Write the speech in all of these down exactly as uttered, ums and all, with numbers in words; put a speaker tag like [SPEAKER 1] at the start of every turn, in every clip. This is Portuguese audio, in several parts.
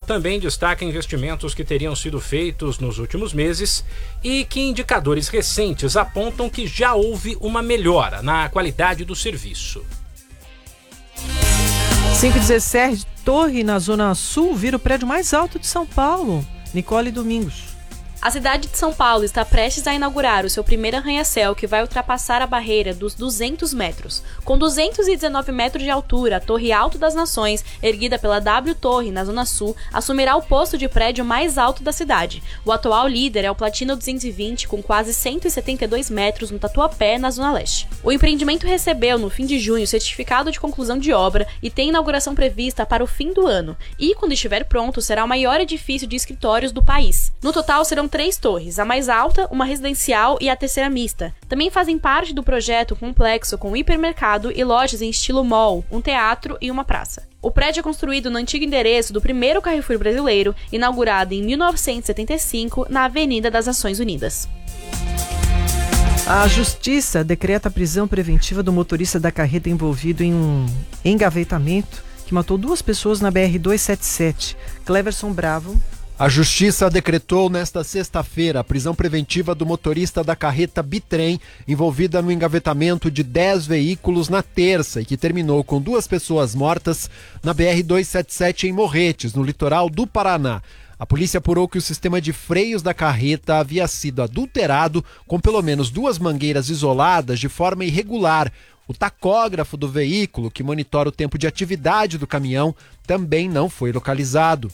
[SPEAKER 1] também destaca investimentos que teriam sido feitos nos últimos meses e que indicadores recentes apontam que já houve uma melhora na qualidade do serviço.
[SPEAKER 2] cinco e dezessete, torre na Zona Sul vira o prédio mais alto de São Paulo. Nicole Domingos.
[SPEAKER 3] A cidade de São Paulo está prestes a inaugurar o seu primeiro arranha-céu, que vai ultrapassar a barreira dos duzentos metros. Com duzentos e dezenove metros de altura, a Torre Alto das Nações, erguida pela W Torre na Zona Sul, assumirá o posto de prédio mais alto da cidade. O atual líder é o Platino duzentos e vinte, com quase cento e setenta e dois metros no Tatuapé, na Zona Leste. O empreendimento recebeu, no fim de junho, certificado de conclusão de obra e tem inauguração prevista para o fim do ano. E, quando estiver pronto, será o maior edifício de escritórios do país. No total, serão três torres, a mais alta, uma residencial e a terceira mista. Também fazem parte do projeto complexo com hipermercado e lojas em estilo mall, um teatro e uma praça. O prédio é construído no antigo endereço do primeiro Carrefour brasileiro, inaugurado em mil novecentos e setenta e cinco, na Avenida das Nações Unidas.
[SPEAKER 2] A Justiça decreta a prisão preventiva do motorista da carreta envolvido em um engavetamento que matou duas pessoas na B R duzentos e setenta e sete. Cleverson Bravo.
[SPEAKER 4] A Justiça decretou nesta sexta-feira a prisão preventiva do motorista da carreta Bitrem, envolvida no engavetamento de dez veículos na terça e que terminou com duas pessoas mortas na B R duzentos e setenta e sete em Morretes, no litoral do Paraná. A polícia apurou que o sistema de freios da carreta havia sido adulterado com pelo menos duas mangueiras isoladas de forma irregular. O tacógrafo do veículo, que monitora o tempo de atividade do caminhão, também não foi localizado.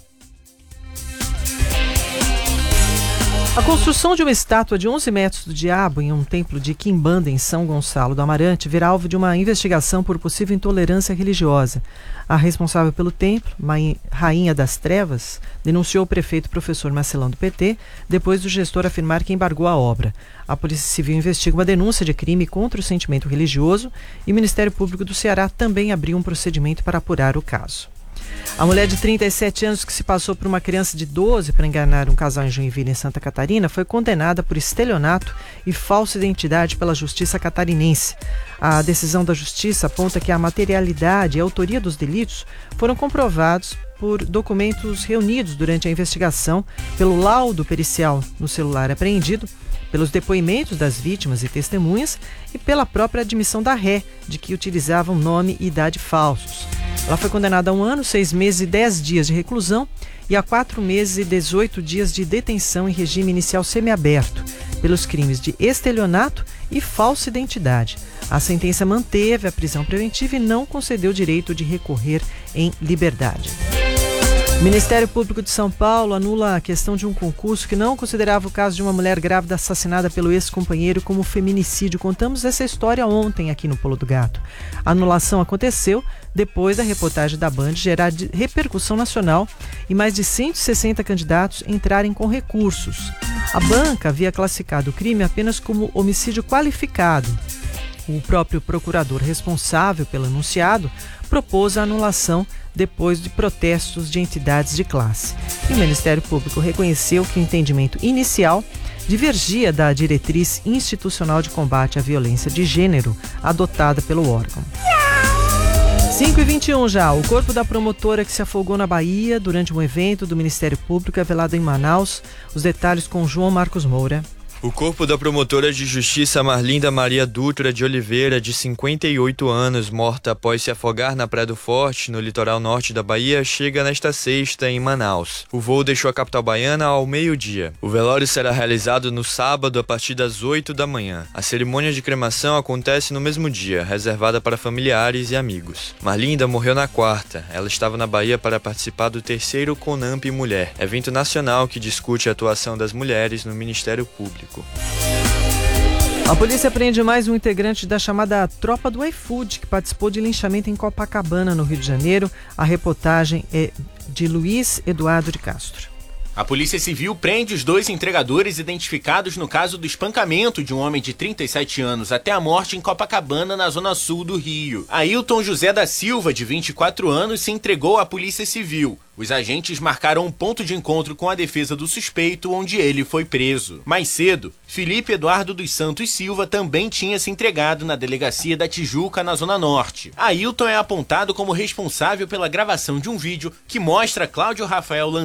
[SPEAKER 2] A construção de uma estátua de onze metros do diabo em um templo de Quimbanda, em São Gonçalo do Amarante, virá alvo de uma investigação por possível intolerância religiosa. A responsável pelo templo, Rainha das Trevas, denunciou o prefeito professor Marcelão do P T, depois do gestor afirmar que embargou a obra. A Polícia Civil investiga uma denúncia de crime contra o sentimento religioso e o Ministério Público do Ceará também abriu um procedimento para apurar o caso. A mulher de trinta e sete anos que se passou por uma criança de doze para enganar um casal em Joinville, em Santa Catarina, foi condenada por estelionato e falsa identidade pela Justiça catarinense. A decisão da Justiça aponta que a materialidade e a autoria dos delitos foram comprovados por documentos reunidos durante a investigação, pelo laudo pericial no celular apreendido, pelos depoimentos das vítimas e testemunhas e pela própria admissão da ré de que utilizavam nome e idade falsos. Ela foi condenada a um ano, seis meses e dez dias de reclusão e a quatro meses e dezoito dias de detenção em regime inicial semiaberto, pelos crimes de estelionato e falsa identidade. A sentença manteve a prisão preventiva e não concedeu direito de recorrer em liberdade. O Ministério Público de São Paulo anula a questão de um concurso que não considerava o caso de uma mulher grávida assassinada pelo ex-companheiro como feminicídio. Contamos essa história ontem aqui no Pulo do Gato. A anulação aconteceu depois da reportagem da Band gerar repercussão nacional e mais de cento e sessenta candidatos entrarem com recursos. A banca havia classificado o crime apenas como homicídio qualificado. O próprio procurador responsável pelo enunciado propôs a anulação depois de protestos de entidades de classe. E o Ministério Público reconheceu que o entendimento inicial divergia da diretriz institucional de combate à violência de gênero adotada pelo órgão. cinco e vinte e um já. O corpo da promotora que se afogou na Bahia durante um evento do Ministério Público é velado em Manaus. Os detalhes com João Marcos Moura.
[SPEAKER 5] O corpo da promotora de justiça Marlinda Maria Dutra de Oliveira, de cinquenta e oito anos, morta após se afogar na Praia do Forte, no litoral norte da Bahia, chega nesta sexta em Manaus. O voo deixou a capital baiana ao meio-dia. O velório será realizado no sábado a partir das oito da manhã. A cerimônia de cremação acontece no mesmo dia, reservada para familiares e amigos. Marlinda morreu na quarta. Ela estava na Bahia para participar do terceiro CONAMP Mulher, evento nacional que discute a atuação das mulheres no Ministério Público.
[SPEAKER 2] A polícia prende mais um integrante da chamada Tropa do iFood, que participou de linchamento em Copacabana, no Rio de Janeiro. A reportagem é de Luiz Eduardo de Castro.
[SPEAKER 6] A Polícia Civil prende os dois entregadores identificados no caso do espancamento de um homem de trinta e sete anos até a morte em Copacabana, na zona sul do Rio. Ailton José da Silva, de vinte e quatro anos, se entregou à Polícia Civil. Os agentes marcaram um ponto de encontro com a defesa do suspeito, onde ele foi preso. Mais cedo, Felipe Eduardo dos Santos Silva também tinha se entregado na delegacia da Tijuca, na Zona Norte. Ailton é apontado como responsável pela gravação de um vídeo que mostra Cláudio Rafael